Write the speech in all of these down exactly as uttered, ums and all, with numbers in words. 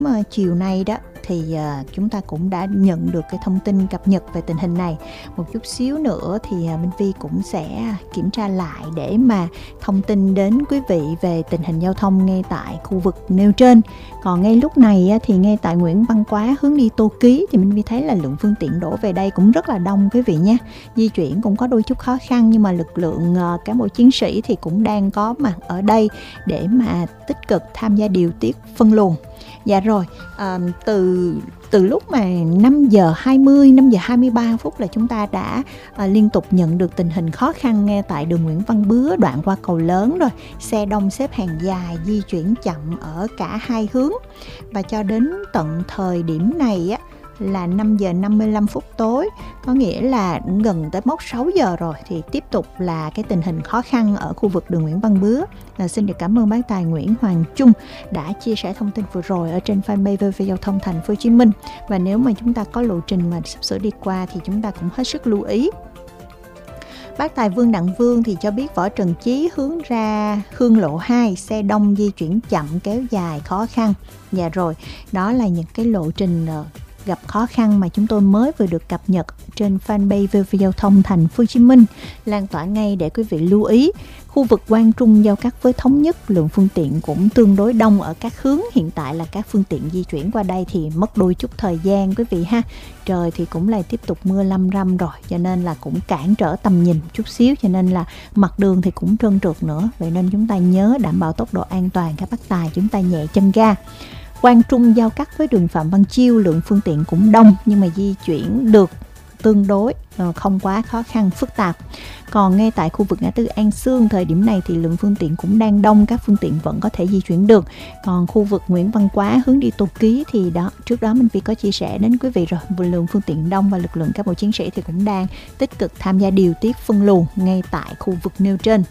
Mà chiều nay đó thì à, chúng ta cũng đã nhận được cái thông tin cập nhật về tình hình này. Một chút xíu nữa thì à, Minh Vi cũng sẽ kiểm tra lại để mà thông tin đến quý vị về tình hình giao thông ngay tại khu vực nêu trên. Còn ngay lúc này á, thì ngay tại Nguyễn Văn Quá hướng đi Tô Ký thì Minh Vi thấy là lượng phương tiện đổ về đây cũng rất là đông quý vị nha. Di chuyển cũng có đôi chút khó khăn, nhưng mà lực lượng à, cán bộ chiến sĩ thì cũng đang có mặt ở đây để mà tích cực tham gia điều tiết phân luồng. Dạ rồi, à, từ từ lúc mà năm giờ hai mươi, năm giờ hai mươi ba phút là chúng ta đã à, liên tục nhận được tình hình khó khăn ngay tại đường Nguyễn Văn Bứa đoạn qua cầu lớn rồi. Xe đông xếp hàng dài, di chuyển chậm ở cả hai hướng. Và cho đến tận thời điểm này á, là năm giờ năm mươi lăm phút tối, có nghĩa là gần tới mốc sáu giờ rồi, thì tiếp tục là cái tình hình khó khăn ở khu vực đường Nguyễn Văn Bứa. À, xin được cảm ơn bác tài Nguyễn Hoàng Trung đã chia sẻ thông tin vừa rồi ở trên fanpage vê vê Giao thông Thành phố Hồ Chí Minh. Và nếu mà chúng ta có lộ trình mà sắp sửa đi qua thì chúng ta cũng hết sức lưu ý. Bác tài Vương Đặng Vương thì cho biết Võ Trần Chí hướng ra Hương Lộ hai, xe đông di chuyển chậm kéo dài khó khăn. Dạ rồi, đó là những cái lộ trình gặp khó khăn mà chúng tôi mới vừa được cập nhật trên fanpage vê vê Giao thông Thành phố Hồ Chí Minh, lan tỏa ngay để quý vị lưu ý. Khu vực Quang Trung giao cắt với Thống Nhất, lượng phương tiện cũng tương đối đông ở các hướng. Hiện tại là các phương tiện di chuyển qua đây thì mất đôi chút thời gian quý vị ha. Trời thì cũng lại tiếp tục mưa lâm râm rồi, cho nên là cũng cản trở tầm nhìn chút xíu, cho nên là mặt đường thì cũng trơn trượt nữa. Vậy nên chúng ta nhớ đảm bảo tốc độ an toàn các bác tài, chúng ta nhẹ chân ga. Quang Trung giao cắt với đường Phạm Văn Chiêu, lượng phương tiện cũng đông nhưng mà di chuyển được tương đối, không quá khó khăn phức tạp. Còn ngay tại khu vực ngã tư An Sương, thời điểm này thì lượng phương tiện cũng đang đông, các phương tiện vẫn có thể di chuyển được. Còn khu vực Nguyễn Văn Quá hướng đi Tô Ký thì đó, trước đó mình vì có chia sẻ đến quý vị rồi, lượng phương tiện đông và lực lượng cán bộ chiến sĩ thì cũng đang tích cực tham gia điều tiết phân luồng ngay tại khu vực nêu trên.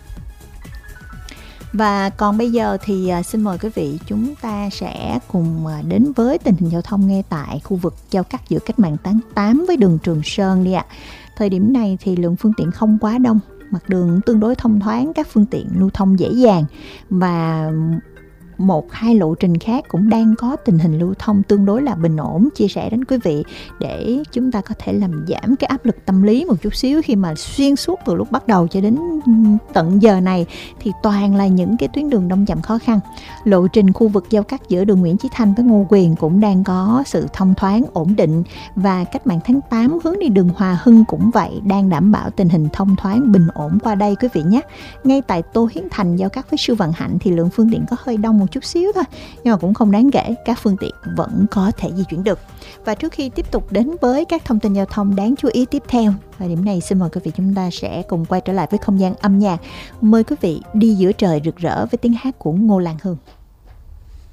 Và còn bây giờ thì uh, xin mời quý vị chúng ta sẽ cùng uh, đến với tình hình giao thông ngay tại khu vực giao cắt giữa Cách Mạng tháng tám với đường Trường Sơn đi ạ. Thời điểm này thì lượng phương tiện không quá đông, mặt đường tương đối thông thoáng, các phương tiện lưu thông dễ dàng. Và một hai lộ trình khác cũng đang có tình hình lưu thông tương đối là bình ổn, chia sẻ đến quý vị để chúng ta có thể làm giảm cái áp lực tâm lý một chút xíu, khi mà xuyên suốt từ lúc bắt đầu cho đến tận giờ này thì toàn là những cái tuyến đường đông chậm khó khăn. Lộ trình khu vực giao cắt giữa đường Nguyễn Chí Thanh với Ngô Quyền cũng đang có sự thông thoáng ổn định, và Cách Mạng tháng tám hướng đi đường Hòa Hưng cũng vậy, đang đảm bảo tình hình thông thoáng bình ổn qua đây quý vị nhé. Ngay tại Tô Hiến Thành giao cắt với Sư Vạn Hạnh thì lượng phương tiện có hơi đông một chút xíu thôi, nhưng mà cũng không đáng kể, các phương tiện vẫn có thể di chuyển được. Và trước khi tiếp tục đến với các thông tin giao thông đáng chú ý tiếp theo, thời điểm này xin mời quý vị chúng ta sẽ cùng quay trở lại với không gian âm nhạc. Mời quý vị đi giữa trời rực rỡ với tiếng hát của Ngô Lan Hương.